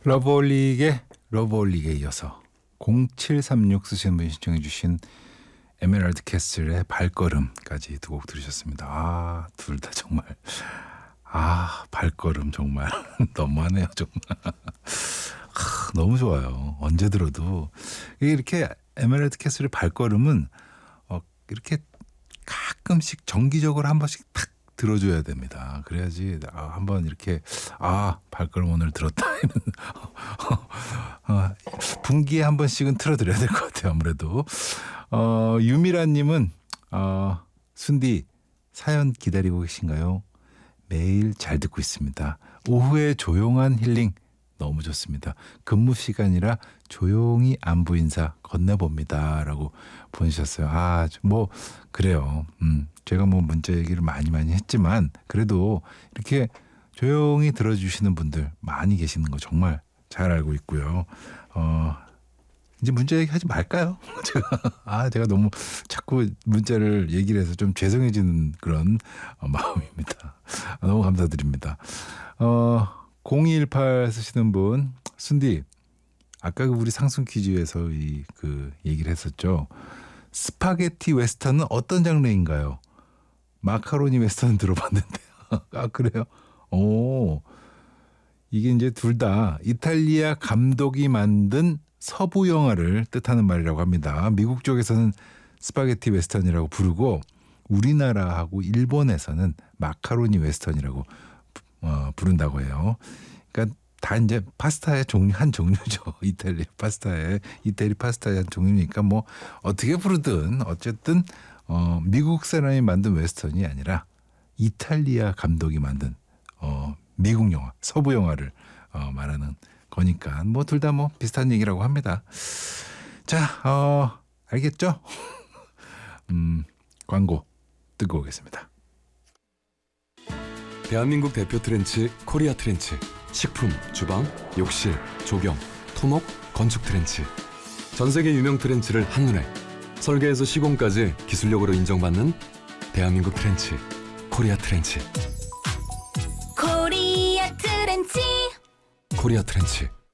러브홀릭에 이어서 0736 쓰시는 분이 신청해 주신 에메랄드 캐슬의 발걸음까지 두 곡 들으셨습니다. 둘 다 정말 발걸음 정말 너무하네요 정말. 너무 좋아요. 언제 들어도 이렇게 에메랄드 캐슬의 발걸음은 이렇게 가끔씩 정기적으로 한 번씩 탁 들어줘야 됩니다. 그래야지 한번 이렇게 발걸음 오늘 들었다 분기에 한 번씩은 틀어드려야 될 것 같아요. 아무래도 유미라님은 순디 사연 기다리고 계신가요? 매일 잘 듣고 있습니다. 오후에 조용한 힐링 너무 좋습니다. 근무 시간이라 조용히 안부 인사 건네봅니다 라고 보내주셨어요. 뭐 그래요. 제가 뭐 문자 얘기를 많이 했지만 그래도 이렇게 조용히 들어주시는 분들 많이 계시는 거 정말 잘 알고 있고요. 이제 문자 얘기 하지 말까요? 제가 너무 자꾸 문자를 얘기를 해서 좀 죄송해지는 그런 마음입니다. 너무 감사드립니다. 0218 쓰시는 분, 순디 아까 우리 상승 퀴즈에서 그 얘기를 했었죠. 스파게티 웨스턴은 어떤 장르인가요? 마카로니 웨스턴 들어봤는데 그래요? 이게 이제 둘 다 이탈리아 감독이 만든 서부 영화를 뜻하는 말이라고 합니다. 미국 쪽에서는 스파게티 웨스턴이라고 부르고 우리나라하고 일본에서는 마카로니 웨스턴이라고 부른다고 해요. 그러니까 다 이제 파스타의 한 종류죠. 이태리 파스타의 한 종류니까 뭐 어떻게 부르든 어쨌든 미국 사람이 만든 웨스턴이 아니라 이탈리아 감독이 만든 미국 영화, 서부 영화를 말하는 거니까 뭐 둘 다 뭐 비슷한 얘기라고 합니다. 자, 알겠죠? 광고 듣고 오겠습니다. 대한민국 대표 트렌치 코리아 트렌치. 식품, 주방, 욕실, 조경, 토목, 건축 트렌치. 전세계 유명 트렌치를 한눈에 설계에서 시공까지 기술력으로 인정받는 대한민국 트렌치 코리아 트렌치. 코리아 트렌치. 코리아 트렌치.